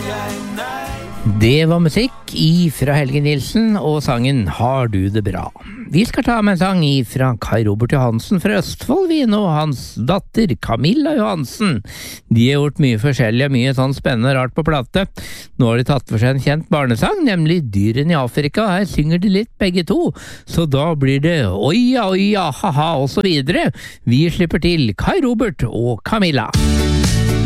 Det var musikk fra Helge Nilsen og sangen Har du det bra. Vi skal ta med en sang fra Kai Robert Johansen fra Østfold, og hans datter Camilla Johansen. De har gjort mye forskjellig og mye sånn spennende og rart på plate. Nå har de tatt for seg en kjent barnesang, nemlig Dyrene i Afrika. Her synger de litt begge to, så da blir det oia, oia, haha og så videre. Vi slipper til Kai Robert og Camilla.